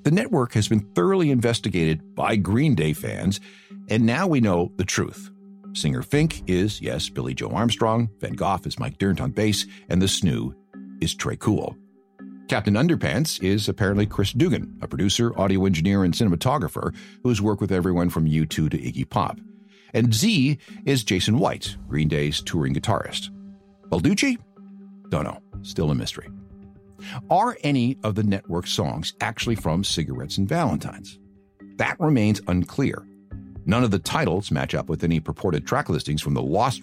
The network has been thoroughly investigated by Green Day fans, and now we know the truth. Singer Fink is, yes, Billy Joe Armstrong, Van Gogh is Mike Dirnt on bass, and the Snoo is Trey Cool. Captain Underpants is apparently Chris Dugan, a producer, audio engineer, and cinematographer who's worked with everyone from U2 to Iggy Pop. And Z is Jason White, Green Day's touring guitarist. Balducci? Don't know. Still a mystery. Are any of the network songs actually from Cigarettes and Valentines? That remains unclear. None of the titles match up with any purported track listings from the Lost